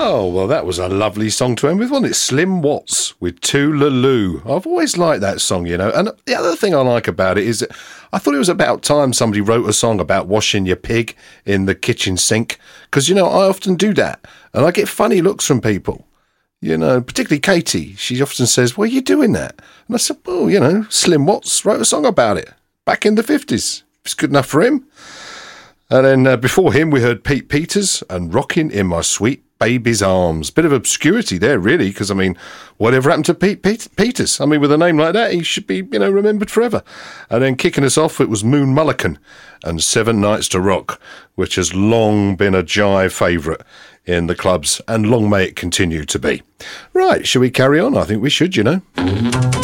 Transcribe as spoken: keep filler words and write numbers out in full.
Oh, well, that was a lovely song to end with, wasn't it? Slim Watts with Toodaloo. I've always liked that song, you know. And the other thing I like about it is that I thought it was about time somebody wrote a song about washing your pig in the kitchen sink. Because, you know, I often do that. And I get funny looks from people. You know, particularly Katie. She often says, "Why are you doing that?" And I said, well, you know, Slim Watts wrote a song about it back in the fifties. It's good enough for him. And then uh, before him, we heard Pete Peters and Rockin' in My Sweet Baby's Arms. Bit of obscurity there, really, because, I mean, whatever happened to Pete, Pete Peters? I mean, with a name like that, he should be, you know, remembered forever. And then kicking us off, it was Moon Mullican and Seven Nights to Rock, which has long been a jive favourite in the clubs, and long may it continue to be. Right, shall we carry on? I think we should, you know.